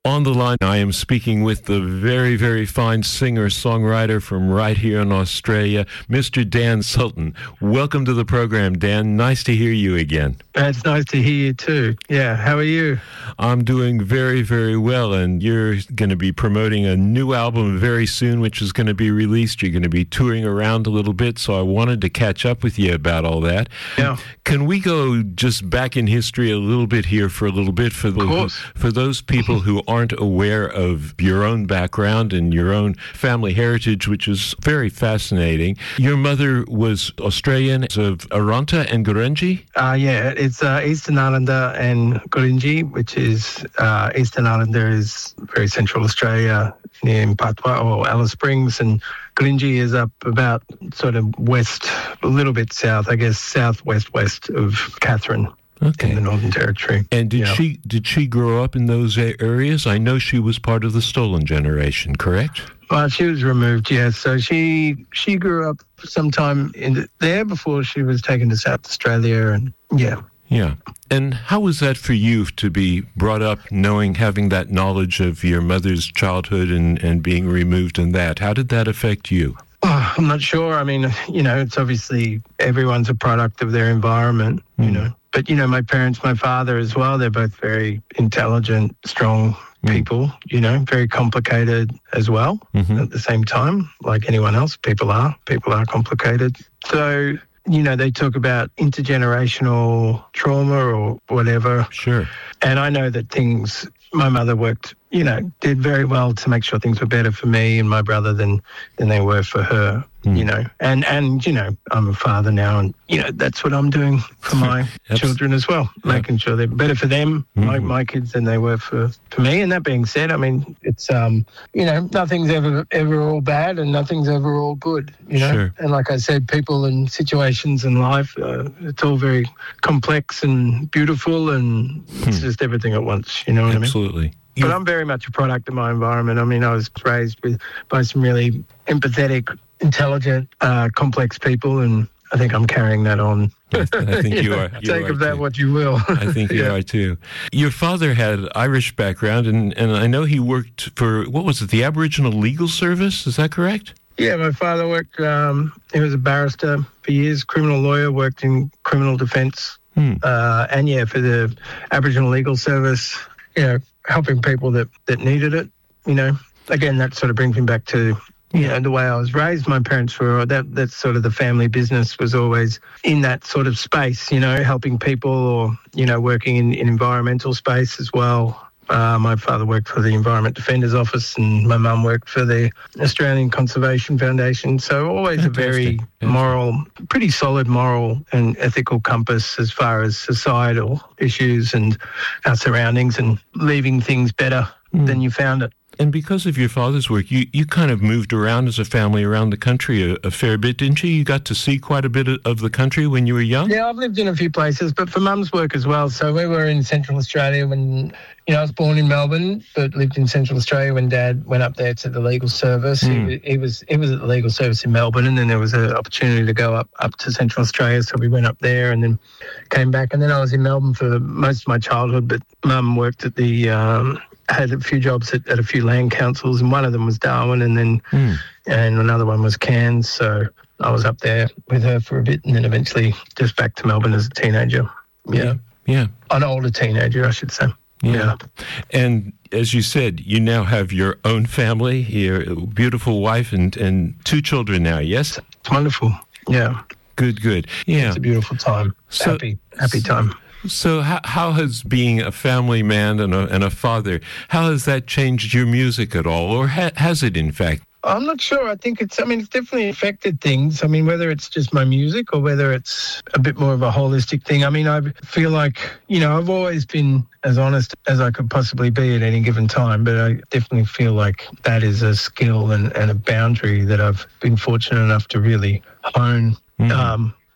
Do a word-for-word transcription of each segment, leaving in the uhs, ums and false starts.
On the line, I am speaking with the very, very fine singer-songwriter from right here in Australia, Mister Dan Sultan. Welcome to the program, Dan. Nice to hear you again. It's nice to hear you too. Yeah, how are you? I'm doing very, very well, and you're going to be promoting a new album very soon, which is going to be released. You're going to be touring around a little bit, so I wanted to catch up with you about all that. Yeah. Can we go just back in history a little bit here for a little bit for the, Of course. for those people who aren't aware of your own background and your own family heritage, which is very fascinating. Your mother was Australian of Arunta and Gurindji? Uh, yeah, it's uh, Eastern Islander and Gurindji, which is uh, Eastern Islander is very central Australia near Patwa or Alice Springs, and Gurindji is up about sort of west, a little bit south, I guess, southwest west of Catherine. Okay. In the Northern Territory. And did Yeah. she did she grow up in those a- areas? I know she was part of the Stolen generation, correct? Well, she was removed, yes. So she she grew up sometime in the, there before she was taken to South Australia, and yeah. Yeah. And how was that for you to be brought up knowing, having that knowledge of your mother's childhood and, and being removed in that? How did that affect you? Oh, I'm not sure. I mean, you know, it's obviously everyone's a product of their environment, you Mm. know. But, you know, my parents, my father as well, they're both very intelligent, strong Mm. people, you know, very complicated as well Mhm. at the same time, like anyone else. People are. People are complicated. So, you know, they talk about intergenerational trauma or whatever. Sure. And I know that things, my mother worked, you know, did very well to make sure things were better for me and my brother than, than they were for her, Mm. you know. And, and, you know, I'm a father now and, you know, that's what I'm doing for my Abs- children as well, Yeah. making sure they're better for them, my, Mhm. my kids, than they were for, for me. And that being said, I mean, it's, um, you know, nothing's ever, ever all bad and nothing's ever all good, you know. Sure. And like I said, people and situations in life, uh, it's all very complex and beautiful, and it's Hmm. just everything at once, you know what I mean? Absolutely. But You- I'm very much a product of my environment. I mean, I was raised with by some really empathetic, intelligent, uh, complex people, and I think I'm carrying that on. I think you are. You Take are of that too. what you will. I think you Yeah. are too. Your father had Irish background, and, and I know he worked for, what was it, the Aboriginal Legal Service? Is that correct? Yeah, my father worked, um, he was a barrister for years, criminal lawyer, worked in criminal defence, Hmm. uh, and yeah, for the Aboriginal Legal Service, you know, helping people that, that needed it, you know. Again, that sort of brings me back to, you know, the way I was raised. My parents were, that that's sort of the family business was always in that sort of space, you know, helping people or, you know, working in, in environmental space as well. Uh, my father worked for the Environment Defenders Office and my mum worked for the Australian Conservation Foundation. So always a very Fantastic. Yeah. moral, pretty solid moral and ethical compass as far as societal issues and our surroundings and leaving things better Mm. than you found it. And because of your father's work, you, you kind of moved around as a family around the country a, a fair bit, didn't you? You got to see quite a bit of, of the country when you were young? Yeah, I've lived in a few places, but for mum's work as well. So we were in Central Australia when, you know, I was born in Melbourne, but lived in Central Australia when Dad went up there to the legal service. Mm. He, he was he was at the legal service in Melbourne, and then there was an opportunity to go up, up to Central Australia, so we went up there and then came back. And then I was in Melbourne for most of my childhood, but mum worked at the... Um, had a few jobs at, at a few land councils, and one of them was Darwin, and then Mm. and another one was Cairns. So I was up there with her for a bit, and then eventually just back to Melbourne as a teenager. Yeah, Yeah. an older teenager, I should say. Yeah. Yeah. And as you said, you now have your own family, your beautiful wife and, and two children now, yes? It's wonderful. Yeah, Good, good. Yeah. it's a beautiful time. So- happy, happy time. So how, how has being a family man and a, and a father, how has that changed your music at all? Or ha- has it, in fact? I'm not sure. I think it's, I mean, it's definitely affected things. I mean, whether it's just my music or whether it's a bit more of a holistic thing. I mean, I feel like, you know, I've always been as honest as I could possibly be at any given time, but I definitely feel like that is a skill and, and a boundary that I've been fortunate enough to really hone. Mhm. Um,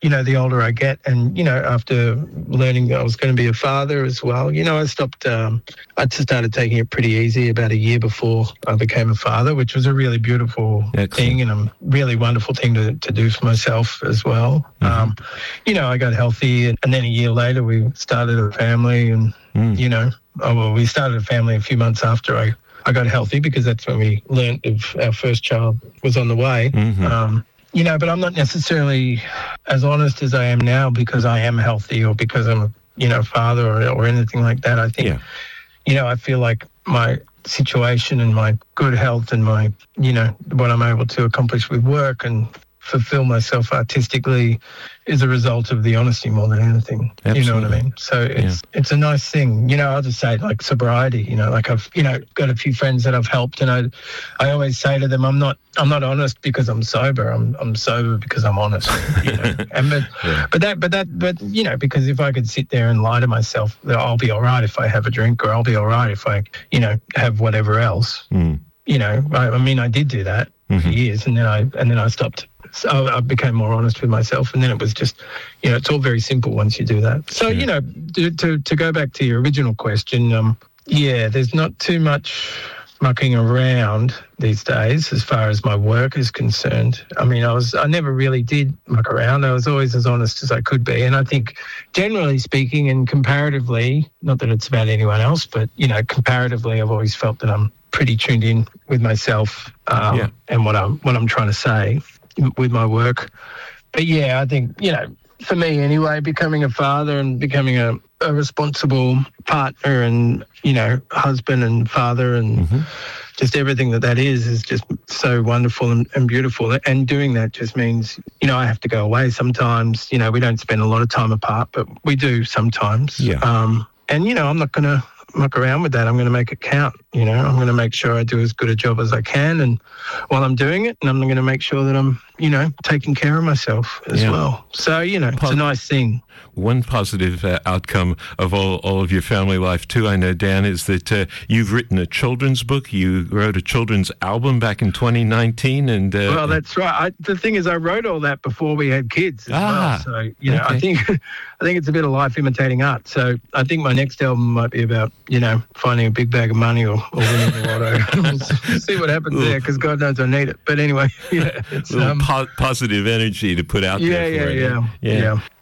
you know, the older I get, and, you know, after learning that I was going to be a father as well, you know, I stopped, um, I just started taking it pretty easy about a year before I became a father, which was a really beautiful Excellent. thing and a really wonderful thing to, to do for myself as well. Mm-hmm. Um, you know, I got healthy, and, and then a year later we started a family, and, Mm. you know, oh, well, we started a family a few months after I, I got healthy, because that's when we learnt if our first child was on the way. Mm-hmm. Um, you know, but I'm not necessarily as honest as I am now because I am healthy or because I'm a, you know, father or, or anything like that. I think, Yeah. you know, I feel like my situation and my good health and my, you know, what I'm able to accomplish with work and fulfill myself artistically is a result of the honesty more than anything. Absolutely. You know what I mean? So it's yeah. it's a nice thing. You know, I'll just say like sobriety, you know, like I've, you know, got a few friends that I've helped, and I I always say to them, I'm not I'm not honest because I'm sober. I'm I'm sober because I'm honest. You know. and but, yeah. but that but that but you know, because if I could sit there and lie to myself that I'll be all right if I have a drink, or I'll be all right if I, you know, have whatever else. Mm. You know, I, I mean I did do that mm-hmm. for years, and then I and then I stopped. So I became more honest with myself, and then it was just, you know, it's all very simple once you do that. So, yeah. you know, to, to to go back to your original question, um, yeah, there's not too much mucking around these days as far as my work is concerned. I mean, I was I never really did muck around. I was always as honest as I could be, and I think, generally speaking, and comparatively, not that it's about anyone else, but you know, comparatively, I've always felt that I'm pretty tuned in with myself um, yeah. and what I'm what I'm trying to say with my work. But yeah, I think, you know, for me anyway, becoming a father and becoming a, a responsible partner and, you know, husband and father and mm-hmm. just everything that that is, is just so wonderful and, and beautiful. And doing that just means, you know, I have to go away sometimes. You know, we don't spend a lot of time apart, but we do sometimes. Yeah. Um, and, you know, I'm not going to muck around with that. I'm going to make it count. You know, I'm going to make sure I do as good a job as I can, and while I'm doing it, and I'm going to make sure that I'm, you know, taking care of myself as yeah. well. So, you know, Pos- it's a nice thing. One positive uh, outcome of all, all of your family life, too, I know, Dan, is that uh, you've written a children's book. You wrote a children's album back in twenty nineteen. and uh, Well, that's right. I, the thing is, I wrote all that before we had kids as ah, well. So, you know, okay. I think I think it's a bit of life imitating art. So I think my next album might be about, you know, finding a big bag of money or, or winning the lotto. We'll see what happens there, because God knows I need it. But anyway, yeah. It's, a little um, po- positive energy to put out yeah, there for yeah, it. yeah, Yeah. yeah.